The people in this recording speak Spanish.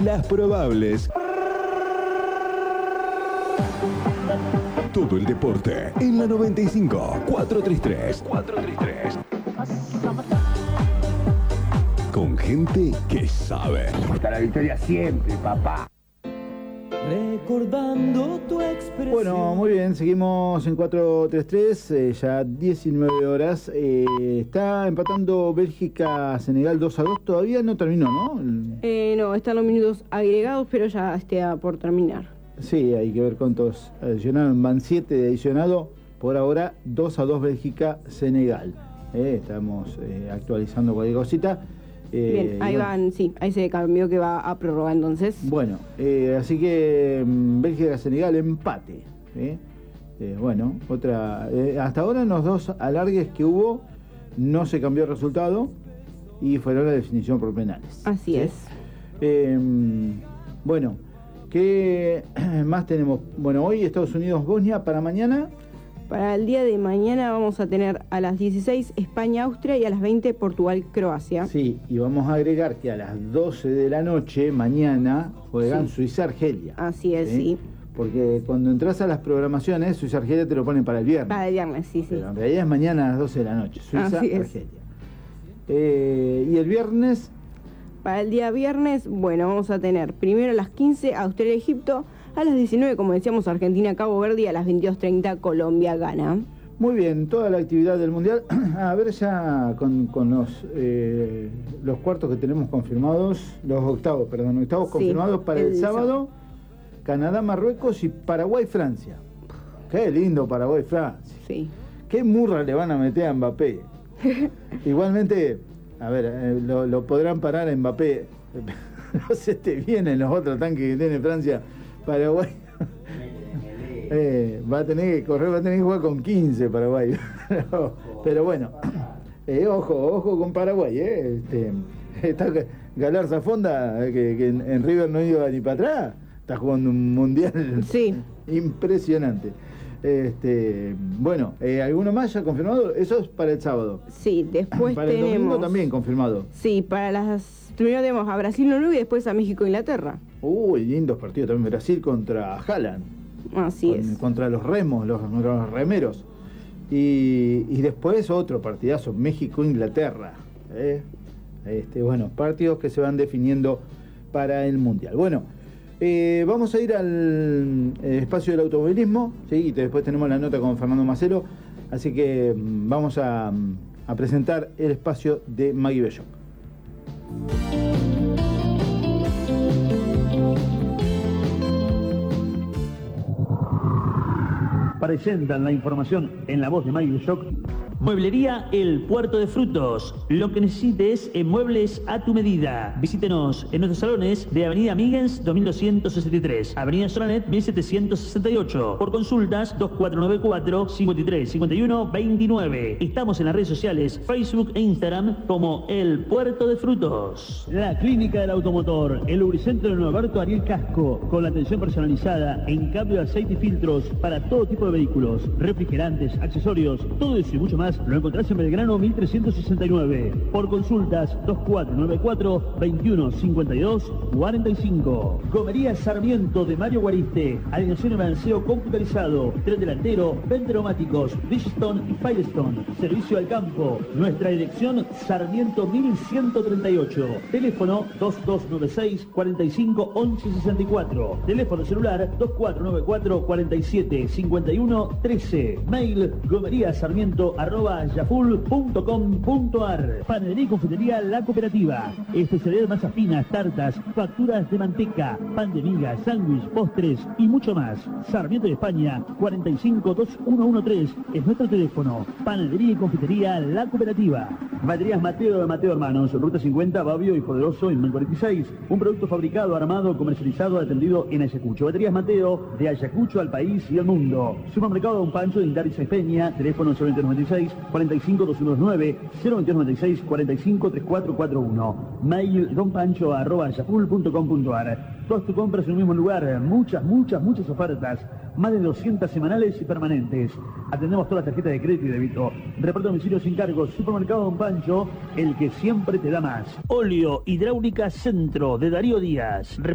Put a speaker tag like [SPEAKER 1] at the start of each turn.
[SPEAKER 1] Las probables. Todo el deporte en la 95 433. Con gente que sabe.
[SPEAKER 2] Hasta la victoria siempre, papá.
[SPEAKER 3] Recordando tu expresión.
[SPEAKER 4] Bueno, muy bien, seguimos en 4-3-3, ya 19 horas. Está empatando Bélgica-Senegal 2-2, todavía no terminó, ¿no?
[SPEAKER 5] No, están los minutos agregados, pero ya está por terminar.
[SPEAKER 4] Sí, hay que ver cuántos adicionaron. Van 7 de adicionado, por ahora 2-2 Bélgica-Senegal. Estamos actualizando cualquier cosita.
[SPEAKER 5] Bien, ahí van, sí, ahí se cambió que va a prórroga entonces.
[SPEAKER 4] Bueno, así que Bélgica-Senegal empate. Bueno, otra. Hasta ahora en los dos alargues que hubo no se cambió el resultado y fueron la definición por penales.
[SPEAKER 5] Así es.
[SPEAKER 4] Bueno, ¿qué más tenemos? Bueno, hoy Estados Unidos-Bosnia, para mañana.
[SPEAKER 5] Para el día de mañana vamos a tener a las 16 España-Austria y a las 20 Portugal-Croacia.
[SPEAKER 4] Sí, y vamos a agregar que a las 12 de la noche, mañana, juegan Suiza-Argelia.
[SPEAKER 5] Así es, sí.
[SPEAKER 4] Porque cuando entras a las programaciones, Suiza-Argelia te lo ponen para el viernes.
[SPEAKER 5] Para el viernes, sí.
[SPEAKER 4] Pero en realidad es mañana a las 12 de la noche, Suiza-Argelia. Y el viernes...
[SPEAKER 5] Para el día viernes, bueno, vamos a tener primero a las 15 Australia-Egipto, a las 19, como decíamos, Argentina-Cabo Verde y a las 22:30 Colombia-Ghana.
[SPEAKER 4] Muy bien, toda la actividad del Mundial. A ver ya con los cuartos que tenemos confirmados, los octavos confirmados para el sábado, Canadá, Marruecos y Paraguay-Francia. Qué lindo Paraguay-Francia.
[SPEAKER 5] Sí.
[SPEAKER 4] Qué murra le van a meter a Mbappé. Igualmente, a ver, lo podrán parar a Mbappé. No se te vienen los otros tanques que tiene Francia. Paraguay va a tener que correr, va a tener que jugar con 15 Paraguay. Pero bueno, ojo con Paraguay. Está Galarza Fonda, que en River no iba ni para atrás. Está jugando un mundial impresionante. Bueno, ¿alguno más ya confirmado? Eso es para el sábado.
[SPEAKER 5] Sí, después
[SPEAKER 4] para
[SPEAKER 5] tenemos...
[SPEAKER 4] el domingo también confirmado.
[SPEAKER 5] Sí, para las... Primero tenemos a Brasil-Noruega y después a México-Inglaterra.
[SPEAKER 4] Uy, lindos partidos también. Brasil contra Haaland.
[SPEAKER 5] Así es.
[SPEAKER 4] Contra los remos, los remeros. Y después otro partidazo, México-Inglaterra. Bueno, partidos que se van definiendo para el Mundial. Bueno, vamos a ir al espacio del automovilismo, ¿sí? Y después tenemos la nota con Fernando Macelo. Así que vamos a presentar el espacio de Maggie Belloc.
[SPEAKER 6] Presentan la información en la voz de Maggie Belloc. Mueblería El Puerto de Frutos. Lo que necesites en muebles a tu medida. Visítenos en nuestros salones de Avenida Migens 2263, Avenida Solanet 1768. Por consultas 2494 53 51 29. Estamos en las redes sociales Facebook e Instagram como El Puerto de Frutos. La Clínica del Automotor, el lubricentro de Norberto Ariel Casco, con la atención personalizada en cambio de aceite y filtros para todo tipo de vehículos, refrigerantes, accesorios, todo eso y mucho más lo encontrás en Belgrano 1369. Por consultas 2494 21 52 45. Comería Sarmiento de Mario Guariste. Alineación y balanceo computarizado. Tren delantero, venteromáticos, Bridgestone y Firestone. Servicio al campo. Nuestra dirección Sarmiento 1138. Teléfono 2296 45 11 64. Teléfono celular 2494 47 51 13. Mail gomeriasarmiento@yahoo.com.ar. Panadería y confitería La Cooperativa. Especialidad masas finas, tartas, facturas de manteca, pan de miga, sándwich, postres y mucho más. Sarmiento de España 452113 es nuestro teléfono. Panadería y confitería La Cooperativa. Baterías Mateo de Mateo Hermanos, Ruta 50, Babio y Poderoso en 1046. Un producto fabricado, armado, comercializado, atendido en Ayacucho. Baterías Mateo, de Ayacucho al país y al mundo. Supermercado Don Pancho de Indaris Peña, teléfono 096 45 219 02296 45 3441. Mail donpancho@yahoo.com.ar. Todas tus compras en un mismo lugar, muchas ofertas, más de 200 semanales y permanentes. Atendemos todas las tarjetas de crédito y débito. Reparto domicilio sin cargos. Supermercado Don Pancho, el que siempre te da más. Óleo Hidráulica Centro de Darío Díaz.